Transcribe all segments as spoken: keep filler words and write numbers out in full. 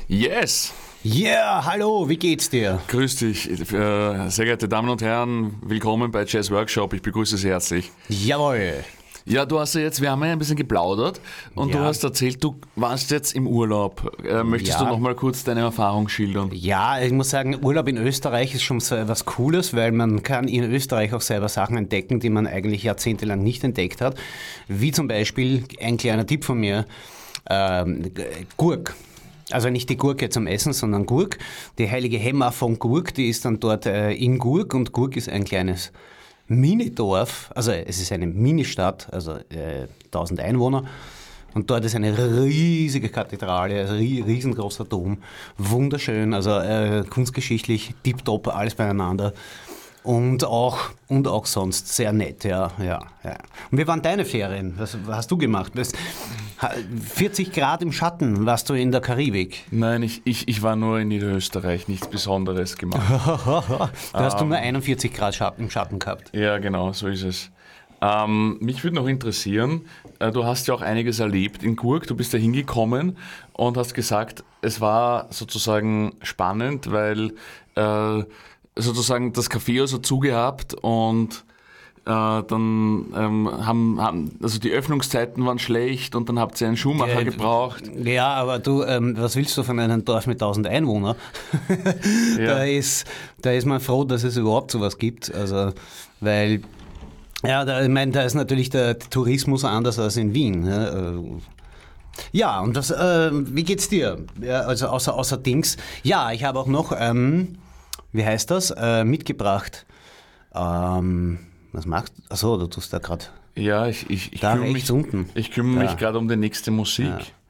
Yes! Yeah, hallo, wie geht's dir? Grüß dich, äh, sehr geehrte Damen und Herren, willkommen bei Jazz Workshop, ich begrüße Sie herzlich. Jawohl. Ja, du hast ja jetzt, wir haben ja ein bisschen geplaudert und Ja. du hast erzählt, du warst jetzt im Urlaub. Äh, möchtest Ja. du noch mal kurz deine Erfahrung schildern? Ja, ich muss sagen, Urlaub in Österreich ist schon so etwas Cooles, weil man kann in Österreich auch selber Sachen entdecken, die man eigentlich jahrzehntelang nicht entdeckt hat. Wie zum Beispiel, ein kleiner Tipp von mir, ähm, Gurk. Also nicht die Gurke zum Essen, sondern Gurk. Die heilige Hemma von Gurk, die ist dann dort äh, in Gurk und Gurk ist ein kleines Minidorf, also es ist eine Ministadt, also äh, tausend Einwohner. Und dort ist eine riesige Kathedrale, also rie- riesengroßer Dom, wunderschön, also äh, kunstgeschichtlich tipptopp, alles beieinander. Und auch, und auch sonst sehr nett, ja, ja, ja. Und wie waren deine Ferien? Was, was hast du gemacht? Das, vierzig Grad im Schatten warst du in der Karibik. Nein, ich, ich, ich war nur in Niederösterreich, nichts Besonderes gemacht. Da hast du nur einundvierzig Grad Scha- im Schatten gehabt. Ja, genau, so ist es. Ähm, mich würde noch interessieren, äh, du hast ja auch einiges erlebt in Gurk, du bist da hingekommen und hast gesagt, es war sozusagen spannend, weil äh, sozusagen das Café also zugehabt und äh, dann ähm, haben, haben, also die Öffnungszeiten waren schlecht und dann habt ihr einen Schuhmacher Äh, gebraucht. Ja, aber du, ähm, was willst du von einem Dorf mit tausend Einwohnern? Ja. da, ist, da ist man froh, dass es überhaupt sowas gibt. Also, weil, ja, da, ich meine, da ist natürlich der Tourismus anders als in Wien. Ja, äh, ja und das, äh, wie geht's dir? Ja, also außer, außer Dings. Ja, ich habe auch noch, ähm, wie heißt das, äh, mitgebracht. Ähm, was machst du? Achso, du tust da gerade. Ja, ich, ich, ich Da kümmere rechts mich, unten. ich kümmere mich Da. gerade um die nächste Musik.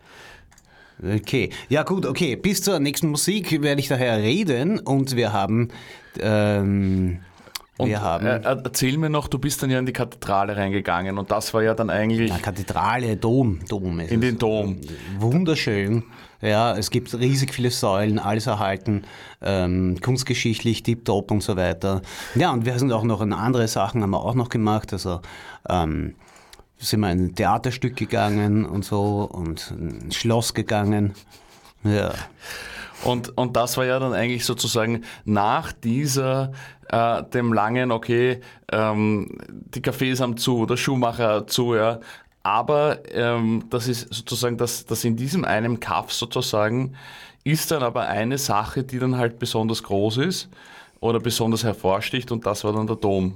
Okay, ja gut, okay. Bis zur nächsten Musik werde ich daher reden und wir haben, ähm, Und wir haben äh, erzähl mir noch, du bist dann ja in die Kathedrale reingegangen und das war ja dann eigentlich na, Kathedrale, Dom, Dom ist in es. den Dom. Wunderschön. Ja, es gibt riesig viele Säulen, alles erhalten, ähm, kunstgeschichtlich, tipptopp und so weiter. Ja, und wir sind auch noch in andere Sachen haben wir auch noch gemacht. Also ähm, sind wir in ein Theaterstück gegangen und so und ein Schloss gegangen. Ja. Und, und das war ja dann eigentlich sozusagen nach dieser, äh, dem langen, okay, ähm, die Cafés haben zu, der Schuhmacher hat zu, ja. Aber ähm, das ist sozusagen, dass das in diesem einen Kaff sozusagen ist dann aber eine Sache, die dann halt besonders groß ist oder besonders hervorsticht und das war dann der Dom.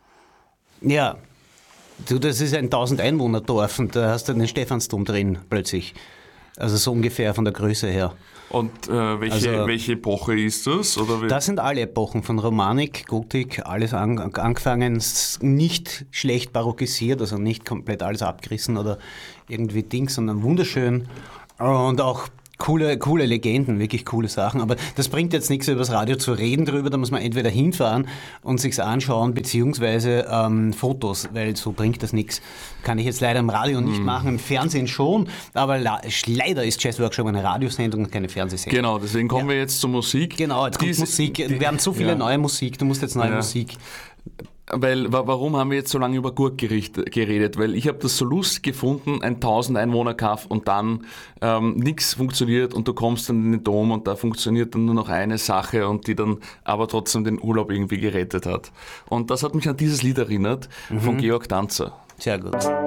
Ja, du, das ist ein tausend Einwohner Dorf und da hast du den Stephansdom drin plötzlich. Also so ungefähr von der Größe her. Und äh, welche, Also- welche Epoche ist das? Oder wie? Das sind alle Epochen von Romanik, Gotik, alles an, angefangen, s- nicht schlecht barockisiert, also nicht komplett alles abgerissen oder irgendwie Dings, sondern wunderschön und auch coole, coole Legenden, wirklich coole Sachen. Aber das bringt jetzt nichts, über das Radio zu reden drüber, da muss man entweder hinfahren und sich's anschauen, beziehungsweise ähm, Fotos, weil so bringt das nichts. Kann ich jetzt leider im Radio nicht machen, im Fernsehen schon, aber la- leider ist Jazz Workshop eine Radiosendung und keine Fernsehsendung. Genau, deswegen kommen wir jetzt zur Musik. Genau, jetzt kommt Diese- Musik. die- Wir haben so viele ja. neue Musik, du musst jetzt neue Ja. Musik. Weil, wa- warum haben wir jetzt so lange über Gurk gericht- geredet? Weil ich habe das so lustig gefunden, ein tausend Einwohner Kaff und dann ähm, nichts funktioniert und du kommst dann in den Dom und da funktioniert dann nur noch eine Sache und die dann aber trotzdem den Urlaub irgendwie gerettet hat. Und das hat mich an dieses Lied erinnert von Georg Danzer. Sehr gut.